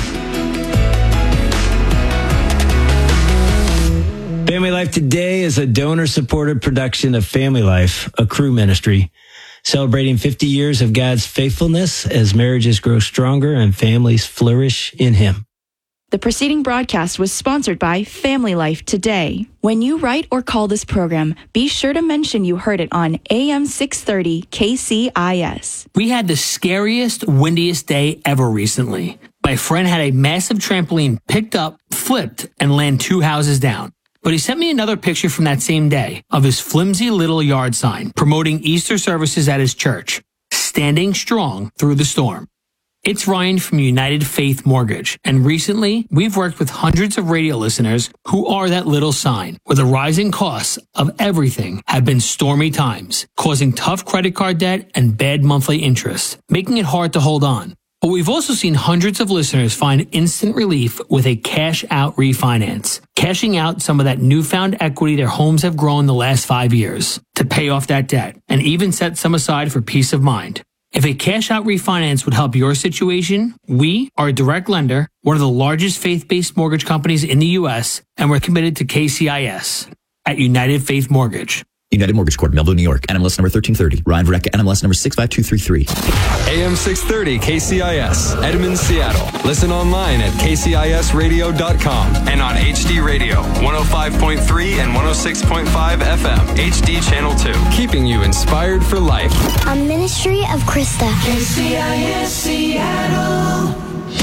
Family Life Today is a donor-supported production of Family Life, a crew ministry, celebrating fifty years of God's faithfulness as marriages grow stronger and families flourish in Him. The preceding broadcast was sponsored by Family Life Today. When you write or call this program, be sure to mention you heard it on A M six thirty K C I S. We had the scariest, windiest day ever recently. My friend had a massive trampoline picked up, flipped, and land two houses down. But he sent me another picture from that same day of his flimsy little yard sign promoting Easter services at his church, standing strong through the storm. It's Ryan from United Faith Mortgage, and recently we've worked with hundreds of radio listeners who are that little sign, where the rising costs of everything have been stormy times, causing tough credit card debt and bad monthly interest, making it hard to hold on. But we've also seen hundreds of listeners find instant relief with a cash-out refinance, cashing out some of that newfound equity their homes have grown the last five years to pay off that debt, and even set some aside for peace of mind. If a cash-out refinance would help your situation, we are a direct lender, one of the largest faith-based mortgage companies in the U S, and we're committed to K C I S at United Faith Mortgage. United Mortgage Corp, Melville, New York. N M L S number thirteen thirty. Ryan Verrecka, N M L S number six five two three three. A M six thirty K C I S, Edmonds, Seattle. Listen online at K C I S radio dot com and on H D Radio, one oh five point three and one oh six point five F M, H D Channel two. Keeping you inspired for life. A ministry of Krista. K C I S Seattle.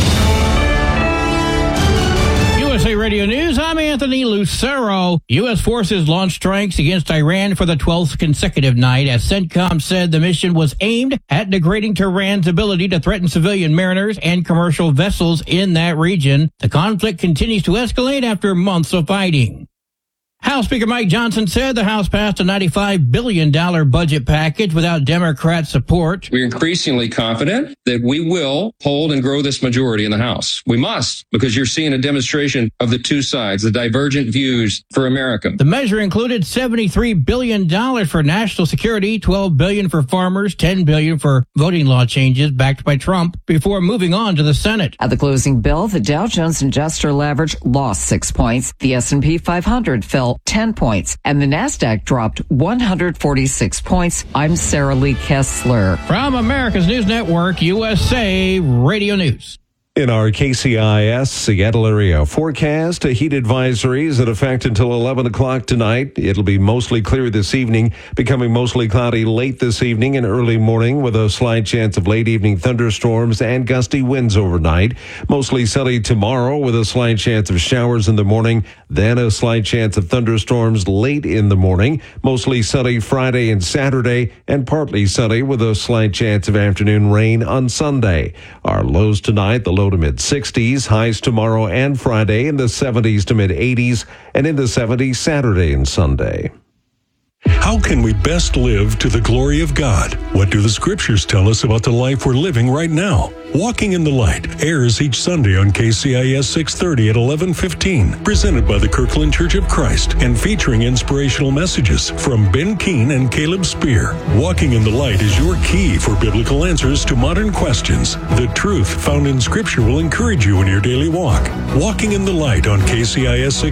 U S A Radio News, I'm Anthony Lucero. U S forces launched strikes against Iran for the twelfth consecutive night, as CENTCOM said the mission was aimed at degrading Tehran's ability to threaten civilian mariners and commercial vessels in that region. The conflict continues to escalate after months of fighting. House Speaker Mike Johnson said the House passed a ninety-five billion dollars budget package without Democrat support. We're increasingly confident that we will hold and grow this majority in the House. We must, because you're seeing a demonstration of the two sides, the divergent views for America. The measure included seventy-three billion dollars for national security, twelve billion dollars for farmers, ten billion dollars for voting law changes backed by Trump, before moving on to the Senate. At the closing bell, the Dow Jones Industrial Average lost six points. The S and P five hundred fell ten points, and the NASDAQ dropped one hundred forty-six points. I'm Sarah Lee Kessler. From America's News Network, U S A Radio News. In our K C I S Seattle area forecast, heat advisories in effect until eleven o'clock tonight. It'll be mostly clear this evening, becoming mostly cloudy late this evening and early morning with a slight chance of late evening thunderstorms and gusty winds overnight. Mostly sunny tomorrow with a slight chance of showers in the morning, then a slight chance of thunderstorms late in the morning. Mostly sunny Friday and Saturday, and partly sunny with a slight chance of afternoon rain on Sunday. Our lows tonight, the low to mid sixties, highs tomorrow and Friday in the seventies to mid eighties, and in the seventies Saturday and Sunday. How can we best live to the glory of God? What do the scriptures tell us about the life we're living right now? Walking in the Light airs each Sunday on K C I S six thirty at eleven fifteen, presented by the Kirkland Church of Christ and featuring inspirational messages from Ben Keene and Caleb Spear. Walking in the Light is your key for biblical answers to modern questions. The truth found in Scripture will encourage you in your daily walk. Walking in the Light on K C I S six